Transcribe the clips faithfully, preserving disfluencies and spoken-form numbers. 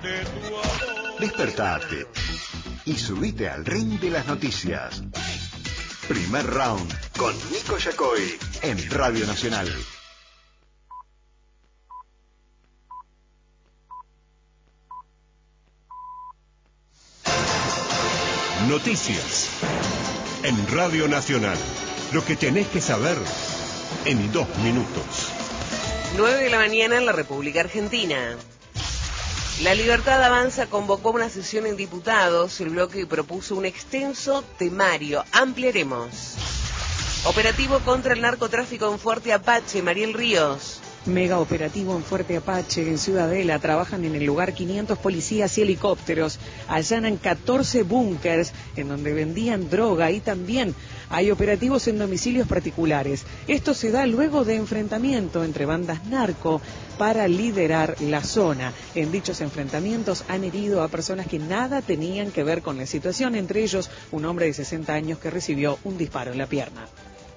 Despertate y subite al ring de las noticias. Primer round con Nico Yacoy en Radio Nacional. Noticias en Radio Nacional. Lo que tenés que saber en dos minutos. nueve de la mañana en la República Argentina. La Libertad Avanza convocó una sesión en diputados. El bloque propuso un extenso temario. Ampliaremos. Operativo contra el narcotráfico en Fuerte Apache. Mariel Ríos. Mega operativo en Fuerte Apache, en Ciudadela. Trabajan en el lugar quinientos policías y helicópteros. Allanan catorce búnkers en donde vendían droga y también hay operativos en domicilios particulares. Esto se da luego de enfrentamiento entre bandas narco para liderar la zona. En dichos enfrentamientos han herido a personas que nada tenían que ver con la situación, entre ellos un hombre de sesenta años que recibió un disparo en la pierna.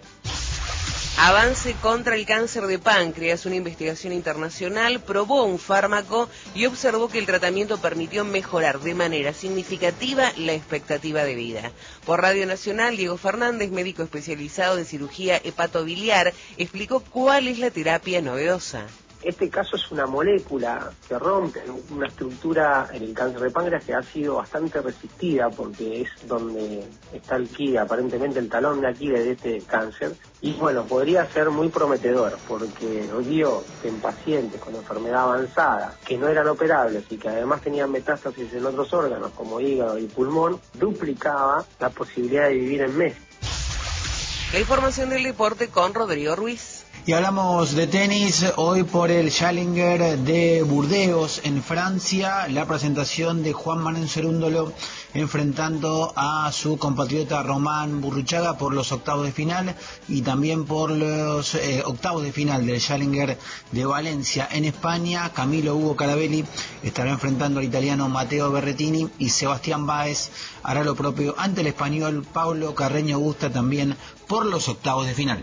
Avance contra el cáncer de páncreas. Una investigación internacional probó un fármaco y observó que el tratamiento permitió mejorar de manera significativa la expectativa de vida. Por Radio Nacional, Diego Fernández, médico especializado en cirugía hepatobiliar, explicó cuál es la terapia novedosa. Este caso es una molécula que rompe una estructura en el cáncer de páncreas que ha sido bastante resistida porque es donde está el quid, aparentemente el talón de Aquiles de este cáncer. Y bueno, podría ser muy prometedor porque dio que en pacientes con enfermedad avanzada que no eran operables y que además tenían metástasis en otros órganos como hígado y pulmón, duplicaba la posibilidad de vivir en meses. La información del deporte con Rodrigo Ruiz. Y hablamos de tenis, hoy por el Challenger de Burdeos en Francia, la presentación de Juan Manuel Cerúndolo enfrentando a su compatriota Román Burruchaga por los octavos de final y también por los eh, octavos de final del Challenger de Valencia en España. Camilo Hugo Carabelli estará enfrentando al italiano Matteo Berrettini y Sebastián Báez hará lo propio ante el español Paulo Carreño Busta también por los octavos de final.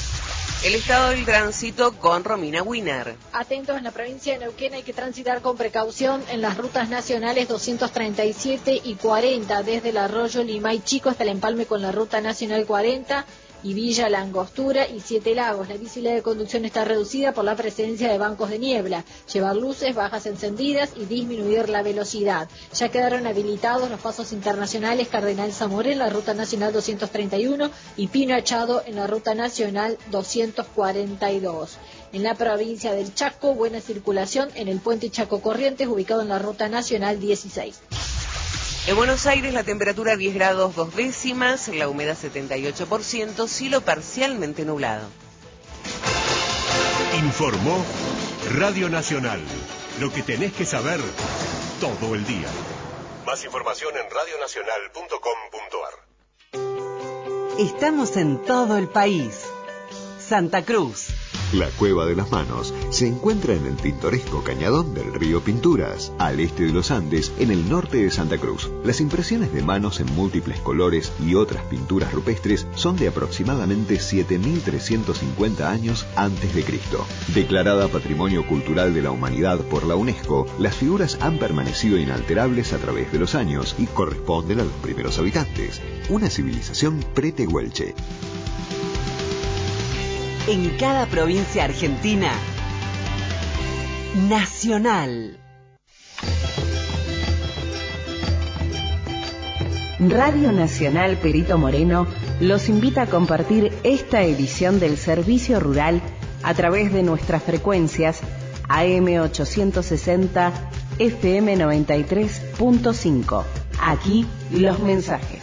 El estado del tránsito con Romina Wiener. Atentos, en la provincia de Neuquén hay que transitar con precaución en las rutas nacionales doscientos treinta y siete y cuarenta, desde el arroyo Limay Chico hasta el empalme con la ruta nacional cuarenta y Villa La Angostura y Siete Lagos. La visibilidad de conducción está reducida por la presencia de bancos de niebla. Llevar luces bajas encendidas y disminuir la velocidad. Ya quedaron habilitados los pasos internacionales Cardenal Zamora en la ruta nacional doscientos treinta y uno y Pino Achado en la ruta nacional doscientos cuarenta y dos. En la provincia del Chaco, buena circulación en el puente Chaco Corrientes, ubicado en la ruta nacional dieciséis. En Buenos Aires la temperatura diez grados dos décimas, la humedad setenta y ocho por ciento, cielo parcialmente nublado. Informó Radio Nacional. Lo que tenés que saber todo el día. Más información en radio nacional punto com punto ar. Estamos en todo el país. Santa Cruz. La Cueva de las Manos se encuentra en el pintoresco cañadón del río Pinturas, al este de los Andes, en el norte de Santa Cruz. Las impresiones de manos en múltiples colores y otras pinturas rupestres son de aproximadamente siete mil trescientos cincuenta años antes de Cristo. Declarada Patrimonio Cultural de la Humanidad por la UNESCO, las figuras han permanecido inalterables a través de los años y corresponden a los primeros habitantes, una civilización pretehuelche. En cada provincia argentina, Nacional. Radio Nacional Perito Moreno los invita a compartir esta edición del Servicio Rural a través de nuestras frecuencias A M ochocientos sesenta, F M noventa y tres punto cinco. Aquí los mensajes.